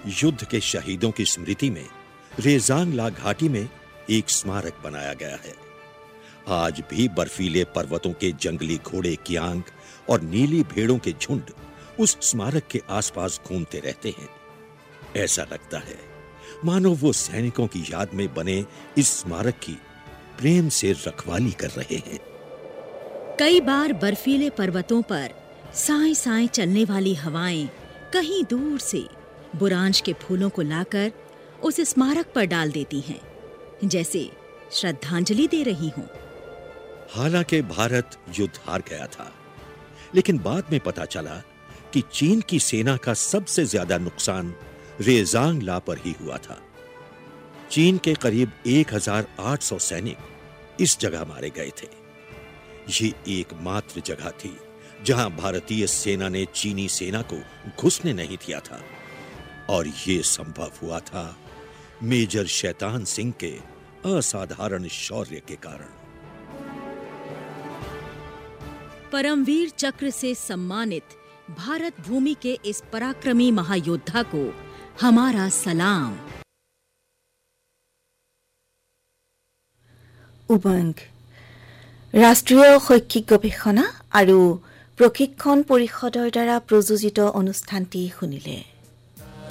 युद्ध के शहीदों की स्मृति में रेजांग ला घाटी में एक स्मारक बनाया गया है। आज भी बर्फीले पर्वतों के जंगली घोड़े कियांग और नीली भेड़ों के झुंड उस स्मारक के आसपास घूमते रहते हैं। ऐसा लगता है मानो वो सैनिकों की याद में बने इस स्मारक की प्रेम से रखवाली कर रहे हैं। कई बार बर्फीले पर्वतों पर साए साए चलने वाली हवाएं कहीं दूर से बुरांश के फूलों को लाकर उस स्मारक पर डाल देती हैं, जैसे श्रद्धांजलि दे रही हों। हालांकि भारत युद्ध हार गया था, लेकिन बाद में पता चला कि चीन की सेना का सबसे ज्यादा नुकसान रेजांग ला पर ही हुआ था। चीन के करीब 1800 सैनिक इस जगह मारे गए थे। ये एकमात्र जगह थी जहां भारतीय सेना ने चीनी सेना को घुसने नहीं दिया था, और ये संभव हुआ था मेजर शैतान सिंह के असाधारण शौर्य के कारण। परमवीर चक्र से सम्मानित भारत भूमि के इस पराक्रमी महायोद्धा को हमारा सलाम। उमंग राष्ट्रीय शैक्षिक गवेषणा और प्रशिक्षण परिषदर द्वारा प्रयोजित अनुष्ठानটি শুনিলে।